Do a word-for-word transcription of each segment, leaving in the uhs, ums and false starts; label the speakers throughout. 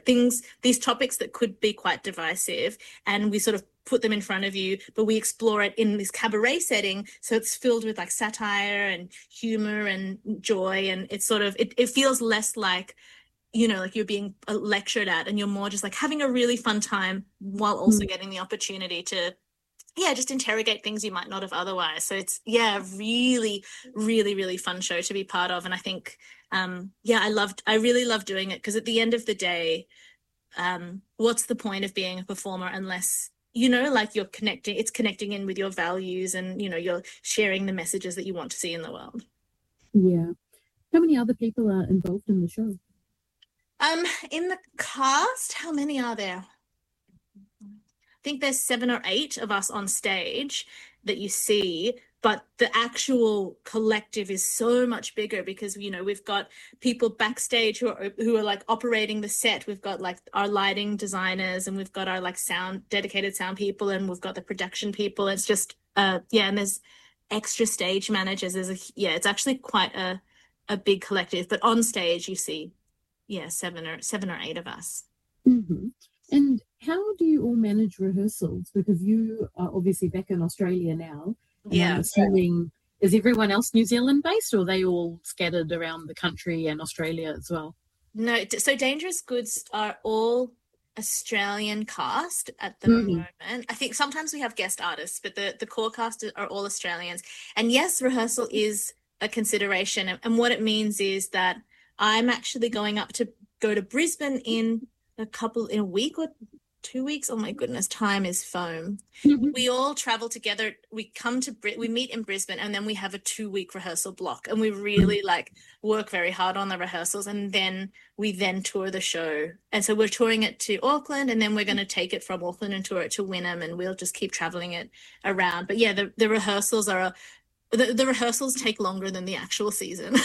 Speaker 1: things, these topics that could be quite divisive, and we sort of put them in front of you, but we explore it in this cabaret setting. So it's filled with like satire and humor and joy. And it's sort of, it, it feels less like, you know, like you're being lectured at, and you're more just like having a really fun time while also mm. getting the opportunity to, yeah, just interrogate things you might not have otherwise. So it's, yeah, really, really, really fun show to be part of. And I think, um, yeah, I loved, I really love doing it, because at the end of the day, um, what's the point of being a performer unless, you know, like you're connecting, it's connecting in with your values, and, you know, you're sharing the messages that you want to see in the world.
Speaker 2: Yeah. How many other people are involved in the show?
Speaker 1: Um, in the cast, how many are there? I think there's seven or eight of us on stage that you see, but the actual collective is so much bigger, because, you know, we've got people backstage who are who are like operating the set. We've got like our lighting designers, and we've got our like sound dedicated sound people, and we've got the production people. It's just uh yeah, and there's extra stage managers. There's a yeah, it's actually quite a a big collective. But on stage you see yeah, seven or seven or eight of us.
Speaker 2: Mm-hmm. And how do you all manage rehearsals? Because you are obviously back in Australia now. And
Speaker 1: yeah.
Speaker 2: I'm assuming, is everyone else New Zealand based, or are they all scattered around the country and Australia as well?
Speaker 1: No, so Dangerous Goods are all Australian cast at the mm-hmm. moment. I think sometimes we have guest artists, but the, the core cast are all Australians. And yes, rehearsal is a consideration. And what it means is that I'm actually going up to go to Brisbane in a couple, in a week or two weeks. Oh my goodness, time is foam. Mm-hmm. We all travel together. We come to, we meet in Brisbane, and then we have a two week rehearsal block, and we really like work very hard on the rehearsals. And then we then tour the show. And so we're touring it to Auckland, and then we're going to take it from Auckland and tour it to Wynnum, and we'll just keep traveling it around. But yeah, the, the rehearsals are, a, the, the rehearsals take longer than the actual season.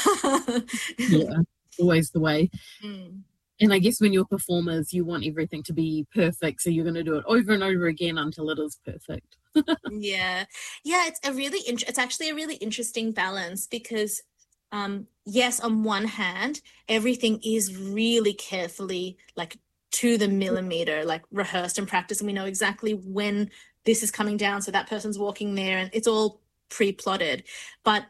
Speaker 2: Yeah. Always the way. Mm. And I guess when you're performers, you want everything to be perfect, so you're going to do it over and over again until it is perfect.
Speaker 1: yeah yeah it's a really int- it's actually a really interesting balance, because um yes, on one hand, everything is really carefully, like to the millimeter, like rehearsed and practiced, and we know exactly when this is coming down, so that person's walking there, and it's all pre-plotted. But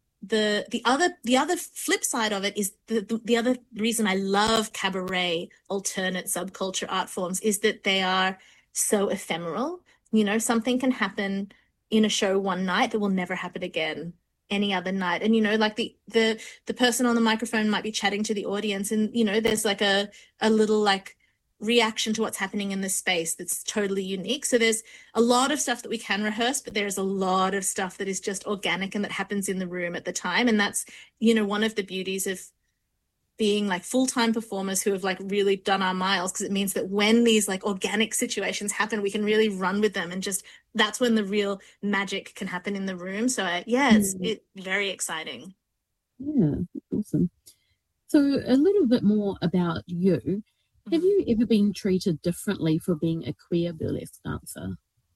Speaker 1: the the other the other flip side of it is the, the the other reason I love cabaret alternate subculture art forms is that they are so ephemeral. You know, something can happen in a show one night that will never happen again any other night. And, you know, like the the the person on the microphone might be chatting to the audience, and, you know, there's like a a little like reaction to what's happening in the space that's totally unique. So there's a lot of stuff that we can rehearse, but there's a lot of stuff that is just organic and that happens in the room at the time. And that's, you know, one of the beauties of being like full-time performers who have like really done our miles, because it means that when these like organic situations happen, we can really run with them, and just that's when the real magic can happen in the room. So uh, yeah, it's mm. it, very exciting.
Speaker 2: Yeah, awesome. So a little bit more about you. Have you ever been treated differently for being a queer burlesque dancer?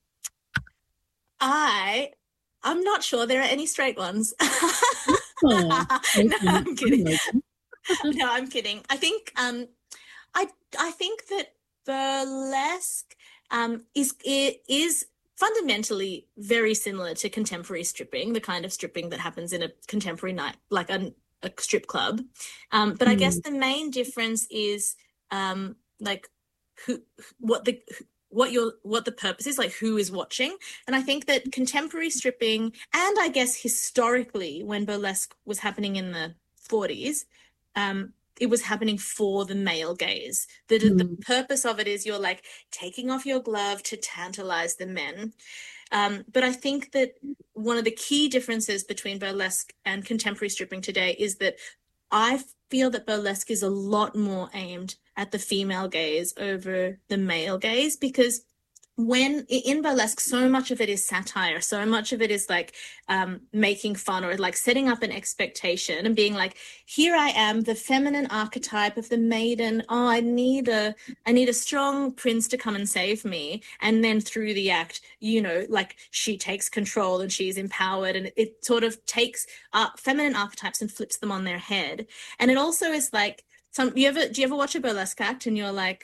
Speaker 1: I, I'm not sure there are any straight ones. Oh, no, I'm kidding. no, I'm kidding. I think, um, I, I think that burlesque, um, is it is fundamentally very similar to contemporary stripping, the kind of stripping that happens in a contemporary night, like a, a strip club. Um, but mm. I guess the main difference is, um like who what the what your what the purpose is, like who is watching. And I think that contemporary stripping, and I guess historically when burlesque was happening in the forties, um it was happening for the male gaze. The, mm. the purpose of it is you're like taking off your glove to tantalize the men. Um, but I think that one of the key differences between burlesque and contemporary stripping today is that I feel that burlesque is a lot more aimed at the female gaze over the male gaze, because when in burlesque, so much of it is satire, so much of it is like um, making fun, or like setting up an expectation and being like, here I am, the feminine archetype of the maiden. Oh, I need a, I need a strong prince to come and save me. And then through the act, you know, like she takes control and she's empowered, and it sort of takes uh, feminine archetypes and flips them on their head. And it also is like, Some, you ever, do you ever watch a burlesque act and you're like,